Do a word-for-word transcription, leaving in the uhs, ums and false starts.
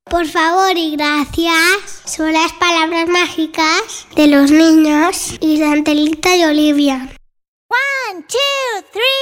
Por favor y gracias. Son las palabras mágicas de los niños y de Angelita y Olivia. One, two, three.